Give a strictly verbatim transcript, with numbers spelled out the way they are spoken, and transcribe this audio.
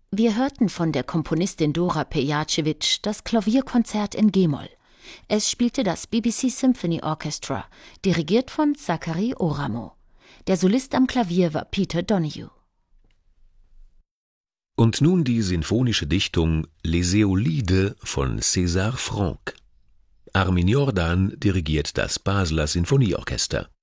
Wir hörten von der Komponistin Dora Pejacevic das Klavierkonzert in G-Moll. Es spielte das B B C Symphony Orchestra, dirigiert von Zachary Oramo. Der Solist am Klavier war Peter Donoghue. Und nun die sinfonische Dichtung Les Éolides von César Franck. Armin Jordan dirigiert das Basler Sinfonieorchester.